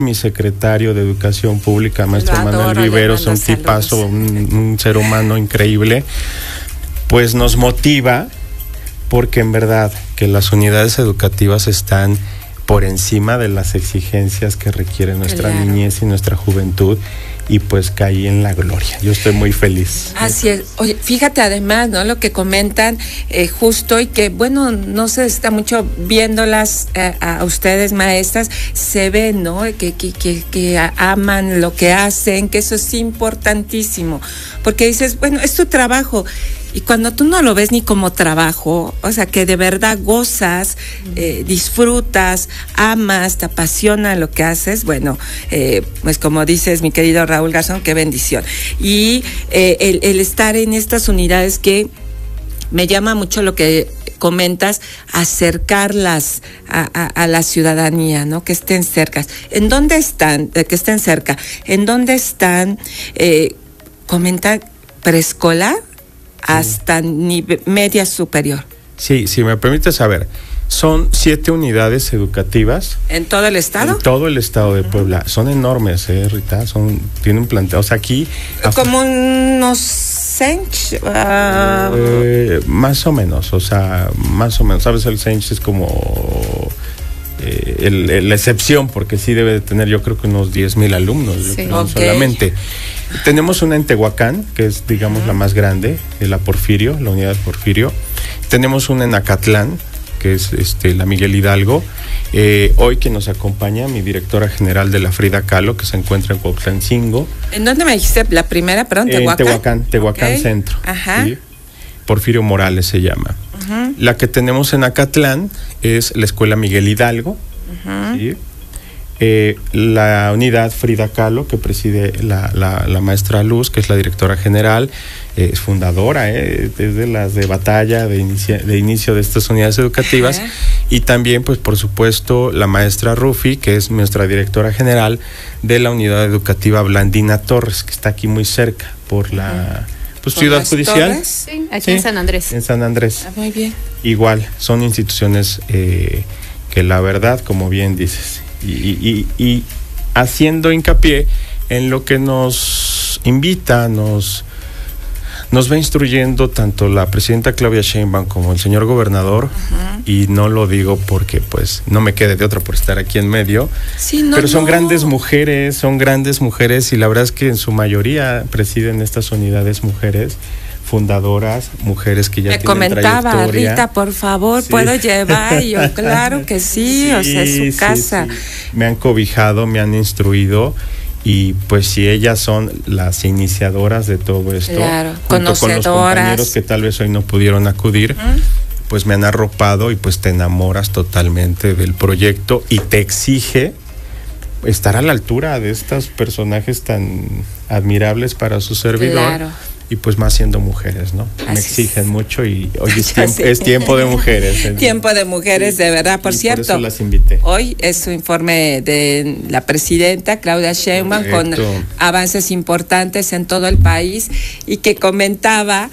Mi secretario de Educación Pública, maestro Manuel Riveros, un tipazo, un ser humano increíble, pues nos motiva, porque en verdad que las unidades educativas están por encima de las exigencias que requiere nuestra niñez y nuestra juventud, y pues caí en la gloria. Yo estoy muy feliz. Así es. Oye, fíjate además, ¿no? Lo que comentan justo, y que bueno, no se está mucho viéndolas a ustedes maestras, se ve, ¿no? Que aman lo que hacen, que eso es importantísimo, porque dices, bueno, es tu trabajo. Y cuando tú no lo ves ni como trabajo, o sea, que de verdad gozas, disfrutas, amas, te apasiona lo que haces, bueno, pues como dices, mi querido Raúl Garzón, qué bendición. Y el estar en estas unidades, que me llama mucho lo que comentas, acercarlas a la ciudadanía, ¿no? Que estén cerca. ¿En dónde están? Que estén cerca. ¿En dónde están? Comenta, preescolar hasta media superior. Sí, si me permite saber, son 7 unidades educativas. ¿En todo el estado? En todo el estado de Puebla. Son enormes, Rita, tienen planteados aquí. Como unos Sench. Más o menos, ¿sabes? El Sench es como la excepción, porque sí debe de tener, yo creo que unos 10,000 alumnos, sí, solamente. Tenemos una en Tehuacán, que es, digamos, la más grande, la Porfirio, la unidad Porfirio. Tenemos una en Acatlán, que es la Miguel Hidalgo. Hoy que nos acompaña mi directora general de la Frida Kahlo, que se encuentra en Cuautlancingo. ¿En dónde me dijiste la primera? Perdón, Tehuacán. Tehuacán Centro. Ajá. ¿Sí? Porfirio Morales se llama. Uh-huh. La que tenemos en Acatlán es la Escuela Miguel Hidalgo. Uh-huh. ¿Sí? La unidad Frida Kahlo, que preside la maestra Luz, que es la directora general, es fundadora, es de las de batalla de inicio de estas unidades educativas. Uh-huh. Y también, pues por supuesto, la maestra Rufi, que es nuestra directora general de la unidad educativa Blandina Torres, que está aquí muy cerca por la ciudad judicial. Sí, aquí en San Andrés. En San Andrés. Muy bien. Igual, son instituciones que la verdad, como bien dices, y haciendo hincapié en lo que nos invita, nos va instruyendo tanto la presidenta Claudia Sheinbaum como el señor gobernador. Uh-huh. Y no lo digo porque pues no me quede de otra por estar aquí en medio, sí, pero son grandes mujeres, y la verdad es que en su mayoría presiden estas unidades mujeres fundadoras, mujeres que ya tienen trayectoria. Me comentaba, Rita, por favor, sí. ¿Puedo llevar? Y yo, claro que sí, o sea, es su casa. Sí. Me han cobijado, me han instruido, y pues si ellas son las iniciadoras de todo esto, claro, junto con los compañeros que tal vez hoy no pudieron acudir, pues me han arropado, y pues te enamoras totalmente del proyecto y te exige estar a la altura de estos personajes tan admirables para su servidor. Claro. Y pues más siendo mujeres, ¿no? Me exigen mucho, y hoy es tiempo de mujeres. Tiempo de mujeres, sí, de verdad. Por cierto, por eso las invité. Hoy es su informe de la presidenta Claudia Sheinbaum, con avances importantes en todo el país, y que comentaba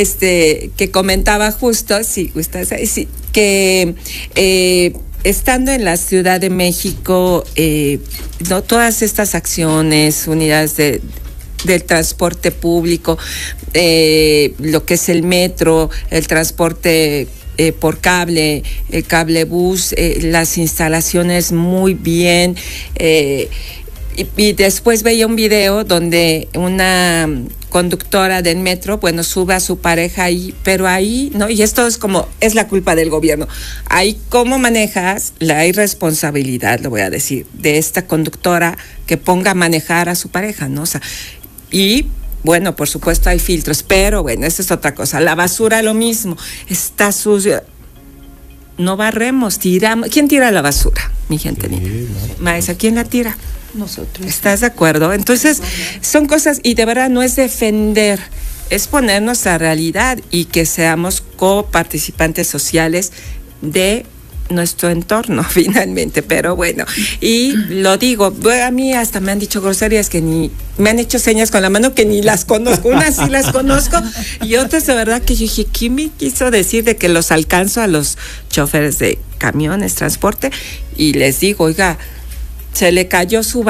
justo, sí, que estando en la Ciudad de México, no, todas estas acciones, unidades del transporte público, lo que es el metro, el transporte por cable, el cablebús, las instalaciones muy bien, y después veía un video donde una conductora del metro, bueno, sube a su pareja ahí, pero ahí, ¿no? Y esto es la culpa del gobierno. Ahí, ¿cómo manejas la irresponsabilidad, lo voy a decir, de esta conductora que ponga a manejar a su pareja, ¿no? O sea, y bueno, por supuesto hay filtros, pero bueno, esa es otra cosa. La basura, lo mismo, está sucia. No barremos, tiramos. ¿Quién tira la basura, mi gente? Sí, no. Maestra, ¿quién la tira? Nosotros. ¿Estás de acuerdo? Entonces, son cosas, y de verdad no es defender, es poner nuestra realidad, y que seamos coparticipantes sociales de nuestro entorno, finalmente. Pero bueno, y lo digo, a mí hasta me han dicho groserías que ni me han hecho señas con la mano que ni las conozco. Unas sí las conozco, y otras de verdad que yo dije, ¿qué me quiso decir? De que los alcanzo a los choferes de camiones, transporte, y les digo, oiga, se le cayó su